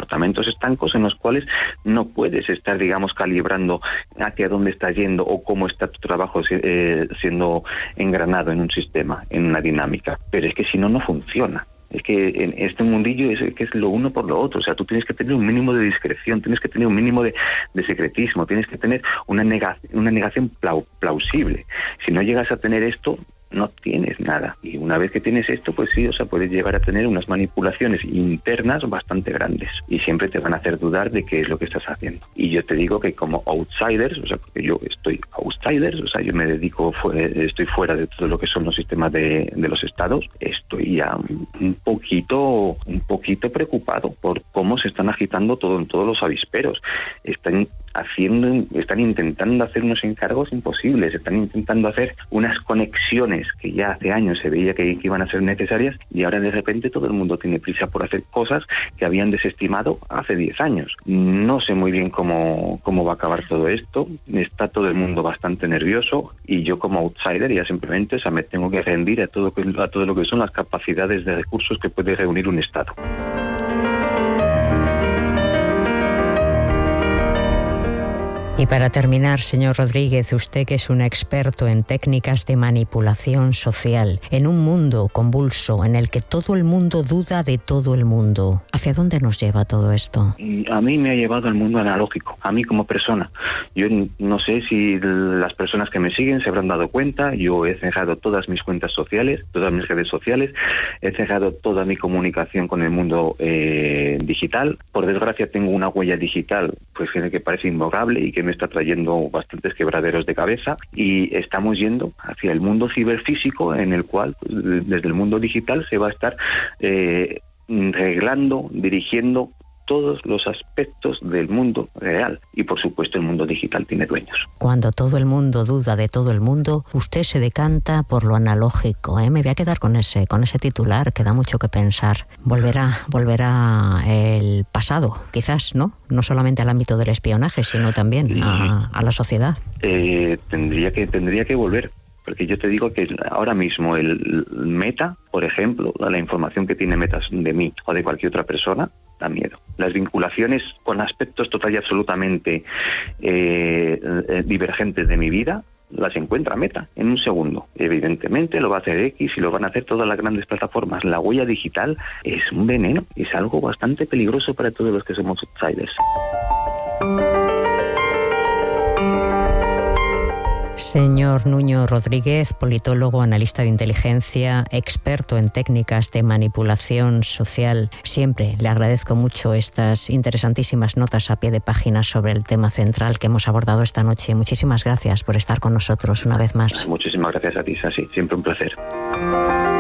comportamientos estancos en los cuales no puedes estar, digamos, calibrando hacia dónde estás yendo o cómo está tu trabajo siendo engranado en un sistema, en una dinámica. Pero es que si no, no funciona. Es que en este mundillo es lo uno por lo otro. O sea, tú tienes que tener un mínimo de discreción, tienes que tener un mínimo de secretismo, tienes que tener una negación plausible. Si no llegas a tener esto, no tienes nada. Y una vez que tienes esto, pues sí, o sea, puedes llegar a tener unas manipulaciones internas bastante grandes y siempre te van a hacer dudar de qué es lo que estás haciendo. Y yo te digo que como outsiders, o sea, porque yo estoy outsiders, o sea, yo me dedico, estoy fuera de todo lo que son los sistemas de los estados, estoy ya un poquito preocupado por cómo se están agitando todos los avisperos. Están intentando hacer unos encargos imposibles, están intentando hacer unas conexiones que ya hace años se veía que iban a ser necesarias y ahora de repente todo el mundo tiene prisa por hacer cosas que habían desestimado hace 10 años. No sé muy bien cómo va a acabar todo esto, está todo el mundo bastante nervioso y yo como outsider ya simplemente, o sea, me tengo que rendir a todo lo que son las capacidades de recursos que puede reunir un Estado. Y para terminar, señor Rodríguez, usted que es un experto en técnicas de manipulación social, en un mundo convulso en el que todo el mundo duda de todo el mundo, ¿hacia dónde nos lleva todo esto? A mí me ha llevado al mundo analógico, a mí como persona. Yo no sé si las personas que me siguen se habrán dado cuenta, yo he cerrado todas mis cuentas sociales, todas mis redes sociales, he cerrado toda mi comunicación con el mundo digital. Por desgracia tengo una huella digital pues que parece imborrable y que me está trayendo bastantes quebraderos de cabeza y estamos yendo hacia el mundo ciberfísico en el cual desde el mundo digital se va a estar reglando, dirigiendo todos los aspectos del mundo real y por supuesto el mundo digital tiene dueños. Cuando todo el mundo duda de todo el mundo, usted se decanta por lo analógico, Me voy a quedar con ese titular que da mucho que pensar. Volverá el pasado, quizás, ¿no? No solamente al ámbito del espionaje, sino también a la sociedad. Tendría que volver. Porque yo te digo que ahora mismo el Meta, por ejemplo, la información que tiene Meta de mí o de cualquier otra persona, da miedo. Las vinculaciones con aspectos total y absolutamente divergentes de mi vida, las encuentra Meta en un segundo. Evidentemente lo va a hacer X y lo van a hacer todas las grandes plataformas. La huella digital es un veneno, es algo bastante peligroso para todos los que somos outsiders. Señor Nuño Rodríguez, politólogo, analista de inteligencia, experto en técnicas de manipulación social, siempre le agradezco mucho estas interesantísimas notas a pie de página sobre el tema central que hemos abordado esta noche. Muchísimas gracias por estar con nosotros una vez más. Muchísimas gracias a ti, Sasi. Siempre un placer.